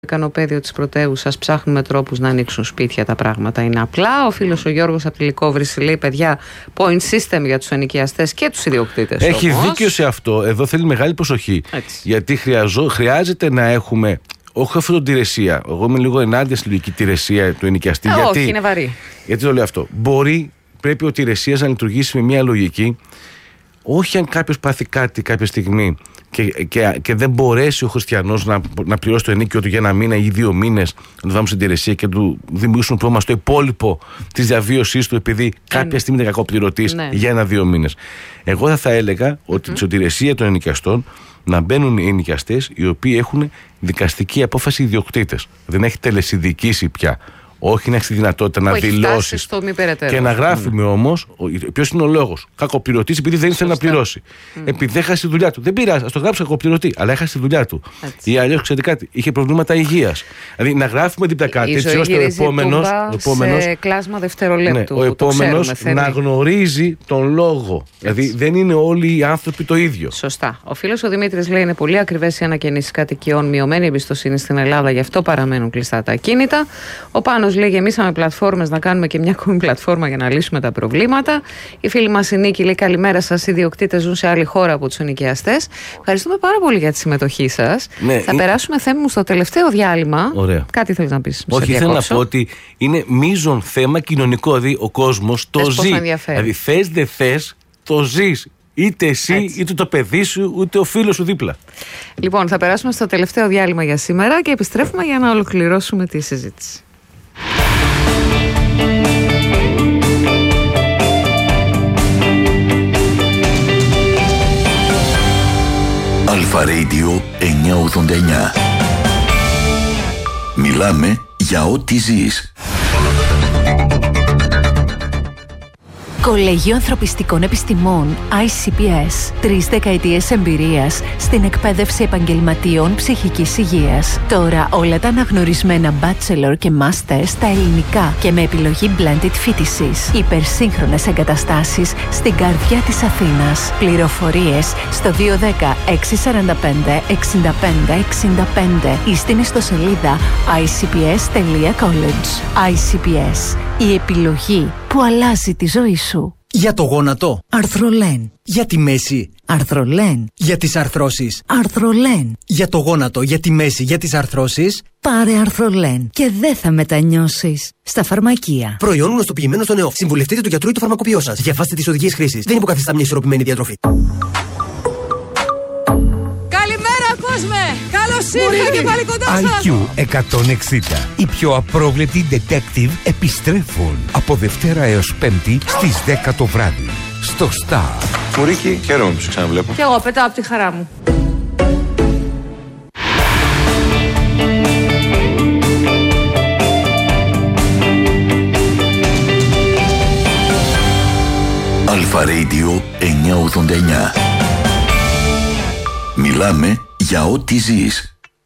Κανοπέδιο της πρωτεύουσας ψάχνουμε τρόπους να ανοίξουν σπίτια, τα πράγματα είναι απλά. Ο φίλος ο Γιώργος από τη Λυκόβρηση λέει: παιδιά, point system για τους ενοικιαστές και τους ιδιοκτήτες. Έχει δίκιο σε αυτό. Εδώ θέλει μεγάλη προσοχή. Έτσι. Γιατί χρειάζεται να έχουμε. Όχι αυτή την τηρεσία. Εγώ είμαι λίγο ενάντια στη λογική τηρεσία του ενοικιαστή. Όχι, είναι βαρύ. Γιατί το λέω αυτό. Πρέπει ο τηρεσίας να λειτουργήσει με μια λογική. Όχι αν κάποιος πάθει κάτι κάποια στιγμή και δεν μπορέσει ο χριστιανός να πληρώσει το ενοίκιο του για 1 μήνα ή 2 μήνες, να του δάμε στην τηρεσία και του δημιουργήσουν πρόβλημα στο υπόλοιπο της διαβίωσής του, επειδή κάποια στιγμή είναι κακοπληρωτής για 1-2 μήνες. Εγώ θα έλεγα ότι στην τηρεσία των ενοικιαστών να μπαίνουν οι ενοικιαστές οι οποίοι έχουν δικαστική απόφαση ιδιοκτήτες. Δεν έχει τελεσυνδικήσει πια. Όχι να έχει τη δυνατότητα να δηλώσει και να γράφουμε όμως ποιος είναι ο λόγος. Κακοπληρωτής επειδή δεν ήθελε να πληρώσει. Επειδή έχασε τη δουλειά του. Δεν πειράζει, ας το γράψει κακοπληρωτή, αλλά έχασε τη δουλειά του. Ή αλλιώς ξέρετε κάτι, είχε προβλήματα υγείας. Δηλαδή να γράφουμε δίπλα κάτι έτσι ώστε ο επόμενος. Σε κλάσμα δευτερολέπτου. Ο επόμενος να γνωρίζει τον λόγο. Δηλαδή δεν είναι όλοι οι άνθρωποι το ίδιο. Σωστά. Ο φίλος ο Δημήτρης λέει: είναι πολύ ακριβές οι ανακαινήσεις κατοικιών, μειωμένη εμπιστοσύνη στην Ελλάδα, γι' αυτό παραμένουν κλειστά τα ακίνητα. Ο Πάνος λέει: γεμίσαμε πλατφόρμες, να κάνουμε και μια ακόμη πλατφόρμα για να λύσουμε τα προβλήματα. Η φίλη μας η Νίκη λέει: καλημέρα σας. Οι ιδιοκτήτες ζουν σε άλλη χώρα από τους ενοικιαστές. Ευχαριστούμε πάρα πολύ για τη συμμετοχή σας. Ναι, θα περάσουμε, Θέμη μου, στο τελευταίο διάλειμμα. Ωραία. Κάτι θέλεις να πεις? Όχι, θέλω να πω ότι είναι μείζον θέμα κοινωνικό. Δηλαδή ο κόσμος το ζει. Δηλαδή θες δεν θες, το ζεις. Είτε εσύ, έτσι, είτε το παιδί σου, είτε ο φίλος σου δίπλα. Λοιπόν, θα περάσουμε στο τελευταίο διάλειμμα για σήμερα και επιστρέφουμε για να ολοκληρώσουμε τη συζήτηση. Αλφα Radio 989. Μιλάμε για ό,τι ζεις. Κολέγιο Ανθρωπιστικών Επιστημών ICPS. 3 δεκαετίες εμπειρίας στην εκπαίδευση επαγγελματιών ψυχικής υγείας. Τώρα όλα τα αναγνωρισμένα bachelor και master στα ελληνικά και με επιλογή blended φοιτησης. Υπερσύγχρονες εγκαταστάσεις στην καρδιά της Αθήνας. Πληροφορίες στο 210 645 65 65 ή στην ιστοσελίδα icps.college. ICPS. Η επιλογή που αλλάζει τη ζωή σου. Για το γόνατο, Αρθρολέν. Για τη μέση, Αρθρολέν. Για τις αρθρώσεις, Αρθρολέν. Για το γόνατο, για τη μέση, για τις αρθρώσεις, πάρε Αρθρολέν και δεν θα μετανιώσεις. Στα φαρμακεία. Προϊόν γνωστοποιημένο στον ΕΟΦ. Συμβουλευτείτε το γιατρό ή το φαρμακοποιό σας. Διαβάστε τις οδηγίες χρήσης. Δεν υποκαθιστά μια ισορροπημένη διατροφή. Καλώς ήρθα και πάλι κοντά σας. IQ 160. Οι πιο απρόβλεπτοι detective επιστρέφουν από Δευτέρα έως Πέμπτη στις 10 το βράδυ. Στο Star. Μουρίκη, χαίρομαι που σε ξαναβλέπω. Και εγώ πετάω από τη χαρά μου. Αλφα Radio 989. Μιλάμε για ό,τι ζεις.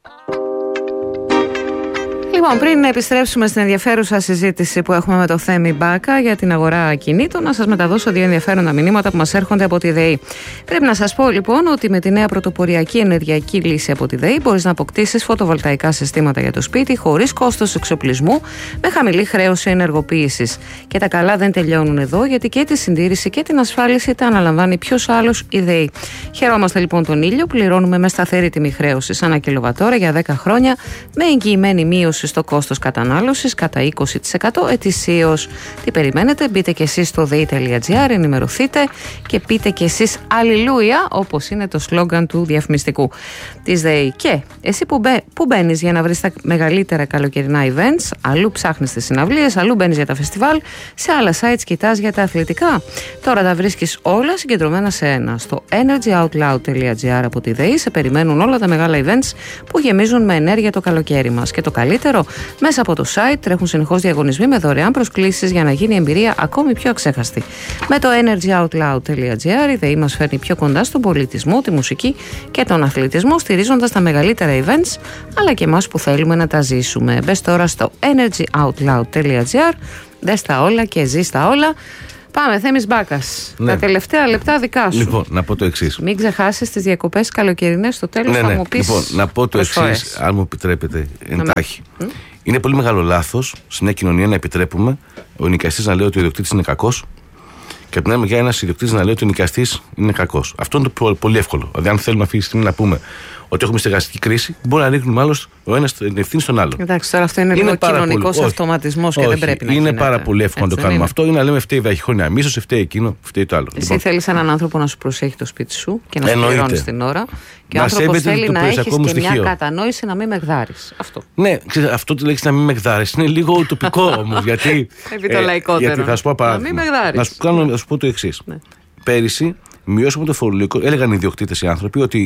Λοιπόν, πριν επιστρέψουμε στην ενδιαφέρουσα συζήτηση που έχουμε με το Θέμη Μπάκα για την αγορά ακινήτων, να σας μεταδώσω 2 ενδιαφέροντα μηνύματα που μας έρχονται από τη ΔΕΗ. Πρέπει να σας πω λοιπόν ότι με τη νέα πρωτοποριακή ενεργειακή λύση από τη ΔΕΗ μπορείς να αποκτήσεις φωτοβολταϊκά συστήματα για το σπίτι χωρίς κόστος εξοπλισμού, με χαμηλή χρέωση ενεργοποίησης. Και τα καλά δεν τελειώνουν εδώ, γιατί και τη συντήρηση και την ασφάλιση τα αναλαμβάνει ποιος άλλος? Η ΔΕΗ. Χαιρόμαστε λοιπόν τον ήλιο, πληρώνουμε με σταθερή τιμή χρέωσης ανά κιλοβατόρα για 10 χρόνια, με εγγυημένη μείωση στο κόστος κατανάλωσης κατά 20% ετησίως. Τι περιμένετε? Μπείτε και εσείς στο dei.gr, ενημερωθείτε και πείτε και εσείς αλληλούια, όπως είναι το σλόγγαν του διαφημιστικού της ΔΕΗ. Και εσύ που μπαίνεις για να βρεις τα μεγαλύτερα καλοκαιρινά events, αλλού ψάχνεις τις συναυλίες, αλλού μπαίνεις για τα φεστιβάλ, σε άλλα sites κοιτάς για τα αθλητικά. Τώρα τα βρίσκεις όλα συγκεντρωμένα σε ένα. Στο energyoutloud.gr από τη ΔΕΗ σε περιμένουν όλα τα μεγάλα events που γεμίζουν με ενέργεια το καλοκαίρι μας. Και το καλύτερο, μέσα από το site τρέχουν συνεχώς διαγωνισμοί με δωρεάν προσκλήσεις για να γίνει η εμπειρία ακόμη πιο αξέχαστη. Με το energyoutloud.gr η ΔΕΗ μας φέρνει πιο κοντά στον πολιτισμό, τη μουσική και τον αθλητισμό, στηρίζοντας τα μεγαλύτερα events, αλλά και εμάς που θέλουμε να τα ζήσουμε. Μπες τώρα στο energyoutloud.gr, δες τα όλα και ζεις τα όλα. Πάμε, Θέμης Μπάκας. Ναι. Τα τελευταία λεπτά δικά σου. Λοιπόν, να πω το εξής. Μην ξεχάσεις τις διακοπές καλοκαιρινές στο τέλος. Θα μου πεις. Λοιπόν, να πω το εξής, αν μου επιτρέπετε, εντάχει. Είναι πολύ μεγάλο λάθος σε μια κοινωνία να επιτρέπουμε ο νοικιαστής να λέει ότι ο ιδιοκτήτης είναι κακός και από την άλλη μεριά ένας ιδιοκτήτης να λέει ότι ο νοικιαστής είναι κακός. Αυτό είναι το πολύ εύκολο. Δηλαδή, αν θέλουμε αυτή τη στιγμή να πούμε ότι έχουμε στεγαστική κρίση, μπορεί να ρίχνουμε άλλος ο ένας την ευθύνη στον άλλον. Εντάξει, τώρα αυτό είναι λίγο κοινωνικός αυτοματισμός και δεν πρέπει να γίνει. Είναι πάρα πολύ εύκολο να το κάνουμε αυτό ή να λέμε φταίει η βραχυχρόνια μίσος, φταίει εκείνο, φταίει το άλλο. Εσύ θέλεις έναν άνθρωπο να σου προσέχει το σπίτι σου και να σου πληρώνει την ώρα. Και ο άνθρωπος θέλει να έχεις και μια κατανόηση να μην με γδάρεις. Αυτό. Ναι, ξέρεις, αυτό τη λέξη να μην με γδάρεις είναι λίγο ουτοπικό όμως. Γιατί. Επί το λαϊκότερο. Γιατί θα σου πω παράδειγμα. Να σου πω το εξής. Πέρυσι μειώσαμε το φορολογικό. Έλεγαν οι ιδιοκτήτες οι άνθρωποι ότι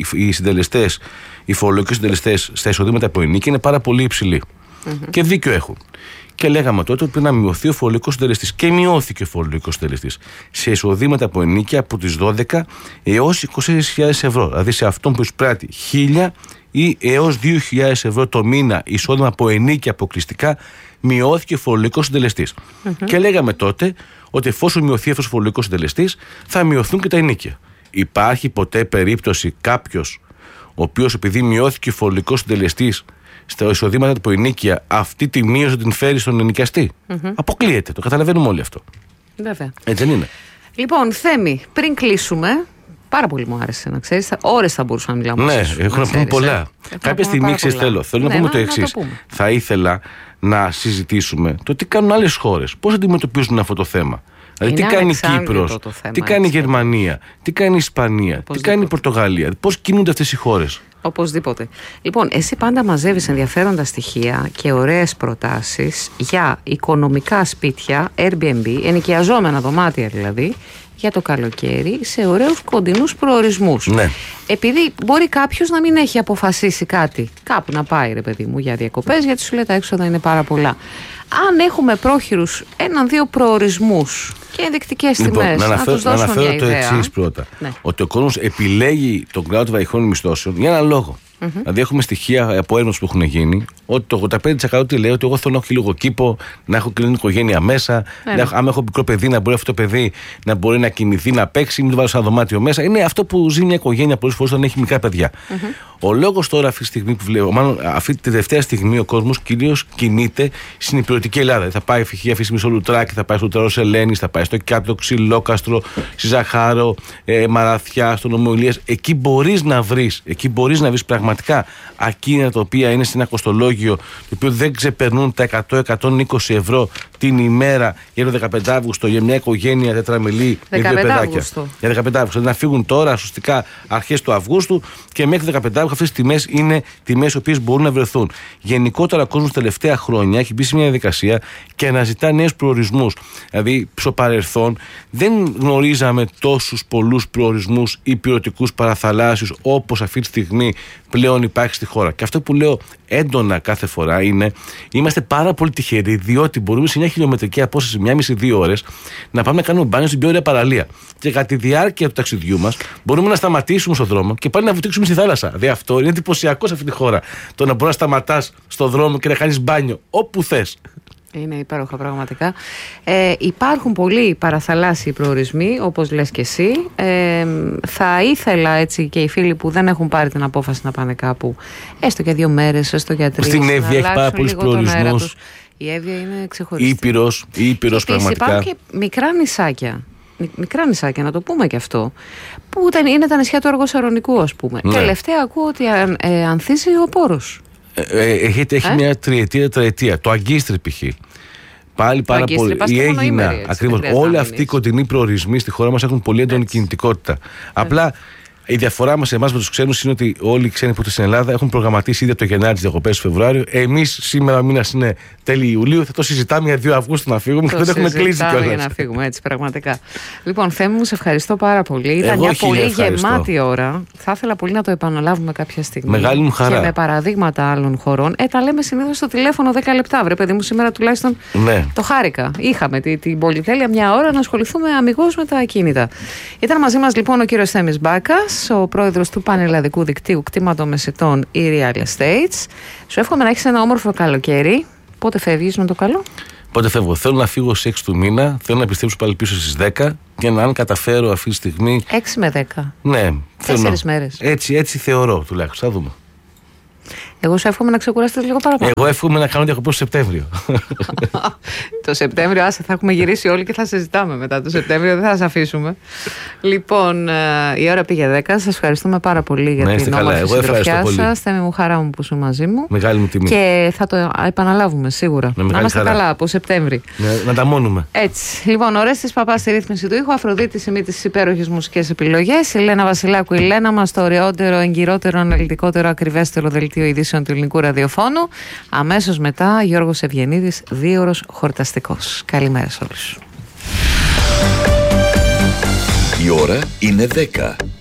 οι φορολογικοί συντελεστές στα εισοδήματα από ενοίκια είναι πάρα πολύ υψηλοί. Και δίκιο έχουν. Και λέγαμε τότε ότι πρέπει να μειωθεί ο φορολογικός συντελεστής. Και μειώθηκε ο φορολογικός συντελεστής σε εισοδήματα από ενοίκια από τις 12 έως 24.000 ευρώ. Δηλαδή σε αυτόν που εισπράττει 1.000 ή έως 2.000 ευρώ το μήνα εισόδημα από ενοίκια αποκλειστικά, μειώθηκε ο φορολογικός συντελεστής. Και λέγαμε τότε ότι εφόσον μειωθεί αυτός ο φορολογικός συντελεστής, θα μειωθούν και τα ενοίκια. Υπάρχει ποτέ περίπτωση κάποιος ο οποίος επειδή μειώθηκε ο φορολογικός συντελεστής στα εισοδήματα από ενοίκια, αυτή τη μείωση την φέρει στον ενοικιαστή? Αποκλείεται. Το καταλαβαίνουμε όλοι αυτό. Βέβαια. Έτσι δεν είναι? Λοιπόν, Θέμη, πριν κλείσουμε. Πάρα πολύ μου άρεσε να ξέρεις. Ώρες θα μπορούσα να μιλάω μαζί σου. Ναι, έχω να πούμε πολλά. Κάποια στιγμή θέλω να πούμε το εξής. Θα ήθελα να συζητήσουμε το τι κάνουν άλλες χώρες. Πώς αντιμετωπίζουν αυτό το θέμα. Δηλαδή, τι κάνει η Κύπρος, τι κάνει η Γερμανία, τι κάνει η Ισπανία, τι κάνει η Πορτογαλία. Πώς κινούνται αυτές οι χώρες. Οπωσδήποτε. Λοιπόν, εσύ πάντα μαζεύεις ενδιαφέροντα στοιχεία και ωραίες προτάσεις για οικονομικά σπίτια, Airbnb, ενοικιαζόμενα δωμάτια δηλαδή, για το καλοκαίρι σε ωραίους κοντινούς προορισμούς. Ναι. Επειδή μπορεί κάποιος να μην έχει αποφασίσει κάτι, κάπου να πάει ρε παιδί μου για διακοπές, γιατί σου λέει τα έξοδα είναι πάρα πολλά. Αν έχουμε πρόχειρους 1-2 προορισμούς και ενδεικτικές τιμές, να τους δώσουμε μια ιδέα. Το εξής πρώτα. Ναι. Ότι ο κόσμος επιλέγει τον κλάδο των βραχυχρόνιων μισθώσεων για έναν λόγο. Δηλαδή, έχουμε στοιχεία από έρευνες που έχουν γίνει ότι το 85% τι λέει, ότι εγώ θέλω να έχω και λίγο κήπο, να έχω και την οικογένεια μέσα. Αν έχω μικρό παιδί, να μπορεί αυτό το παιδί να μπορεί να κινηθεί, να παίξει, μην το βάλω σε ένα δωμάτιο μέσα. Είναι αυτό που ζει μια οικογένεια πολλές φορές όταν έχει μικρά παιδιά. Ο λόγος τώρα αυτή τη στιγμή που βλέπω, μάλλον αυτή τη τελευταία στιγμή ο κόσμος κυρίως κινείται στην υπηρετική Ελλάδα. Θα πάει αυτή τη στιγμή στο Λουτράκι, θα πάει στο Τερός Ελένης, θα πάει στο Κιάτο, Ξυλόκαστρο, στη Ζαχάρο, Μαραθιά, στο Νομό Ηλίας. Εκεί μπορείς να βρεις πραγματικά ακίνητα τα οποία είναι στην ακοστολόγιο, το οποίο δεν ξεπερνούν τα 100-120 ευρώ την ημέρα για το 15 Αύγουστο για μια οικογένεια τετραμελή με 2 παιδάκια. Για 15 Αύγουστο. Δηλαδή να φύγουν τώρα σωστικά αρχές του Αυγούστου και μέχρι το 15 Αύγουστο αυτές τις τιμές είναι τιμές οι οποίες μπορούν να βρεθούν. Γενικότερα ο κόσμος τα τελευταία χρόνια έχει μπει σε μια διαδικασία και αναζητά νέους προορισμούς. Δηλαδή στο παρελθόν δεν γνωρίζαμε τόσους πολλούς προορισμούς υπηρετικούς παραθαλάσσιους όπως αυτή τη στιγμή πλέον υπάρχει στη χώρα. Και αυτό που λέω έντονα κάθε φορά είναι είμαστε πάρα πολύ τυχεροί, διότι μπορούμε σε μια χιλιομετρική απόσταση, 1,5-2 ώρες, να πάμε να κάνουμε μπάνιο στην πιο ωραία παραλία. Και κατά τη διάρκεια του ταξιδιού μας μπορούμε να σταματήσουμε στον δρόμο και πάλι να βουτήξουμε στη θάλασσα. Δηλαδή αυτό είναι εντυπωσιακό σε αυτή τη χώρα. Το να μπορεί να σταματάς στον δρόμο και να κάνεις μπάνιο όπου θες. Είναι υπέροχα πραγματικά. Υπάρχουν πολλοί παραθαλάσσιοι προορισμοί, όπως λες και εσύ. Θα ήθελα έτσι και οι φίλοι που δεν έχουν πάρει την απόφαση να πάνε κάπου, έστω για 2 μέρες, έστω για 3. Στην Εύβοια έχει πάρα πολλούς προορισμούς. Η Εύβοια είναι ξεχωριστή. Ήπειρος πραγματικά. Υπάρχουν και μικρά νησάκια. Μικρά νησάκια, να το πούμε και αυτό, που είναι τα νησιά του Αργοσαρονικού, ας πούμε. Ναι. Τελευταία ακούω ότι ανθίζει ο Πόρος. Έχει μια τριετία. Το Αγκίστρι π.χ. Πάλι πάρα πολύ. Η Αίγινα, ακριβώς. Όλοι αυτοί οι κοντινοί προορισμοί στη χώρα μας έχουν πολύ έντονη κινητικότητα. Απλά η διαφορά μας εμάς με τους ξένους είναι ότι όλοι οι ξένοι που στην Ελλάδα έχουν προγραμματίσει ήδη το Γενάρη, τις διακοπές του Φεβρουάριο. Εμείς σήμερα ο μήνας είναι τέλη Ιουλίου, θα το συζητάμε για 2 Αυγούστου να φύγουμε και δεν έχουμε κλείσει κιόλας. Για να φύγουμε, έτσι πραγματικά. Λοιπόν, Θέμη μου, σε ευχαριστώ πάρα πολύ. Ήταν μια πολύ γεμάτη ώρα. Θα ήθελα πολύ να το επαναλάβουμε κάποια στιγμή. Μεγάλη μου χαρά. Και με παραδείγματα άλλων χωρών. Τα λέμε συνήθως στο τηλέφωνο 10 λεπτά. Βρε παιδί μου, σήμερα τουλάχιστον το χάρηκα. Είχαμε την πολυτέλεια μια ώρα να ασχοληθούμε αμιγώς με τα ακίνητα. Ήταν μαζί μας λοιπόν ο κύριος Θέμης Μπάκας, ο πρόεδρος του Πανελλαδικού Δικτύου Κτήματομεσητών e-Real Estates. Σου εύχομαι να έχεις ένα όμορφο καλοκαίρι. Πότε φεύγεις με το καλό? Πότε φεύγω? Θέλω να φύγω στις 6 του μήνα, θέλω να επιστρέψω πάλι πίσω στις 10 και να αν καταφέρω αυτή τη στιγμή. 6 με 10. Ναι, 4 μέρες. Έτσι θεωρώ τουλάχιστον. Θα δούμε. Εγώ σου εύχομαι να ξεκουράσετε λίγο παραπάνω. Εγώ εύχομαι να κάνω διακοπές το Σεπτέμβριο. Το Σεπτέμβριο, άσε, θα έχουμε γυρίσει όλοι και θα συζητάμε μετά το Σεπτέμβριο, δεν θα σας αφήσουμε. Λοιπόν, η ώρα πήγε 10. Σας ευχαριστούμε πάρα πολύ για την όμορφη συντροφιά σας. Θέμη μου, χαρά μου που είσαι μαζί μου. Μεγάλη μου τιμή. Και θα το επαναλάβουμε σίγουρα. Να είμαστε καλά από Σεπτέμβρη. Να τα μόνουμε. Έτσι. Λοιπόν, Ορέστης Παπάς στη ρύθμιση του ήχου, Αφροδίτη Σιμίτη στις υπέροχες μουσικές επιλογές, η Λένα Βασιλάκου, η Λένα μας, το ωραιότερο, εγκυρότερο, αναλυτικότερο, ακριβέστερο δελτίο ειδήσεων του ελληνικού ραδιοφώνου. Αμέσως μετά, Γιώργος Ευγενίδης, 2ωρος χορταστικός. Καλημέρα σε όλους. Η ώρα είναι 10.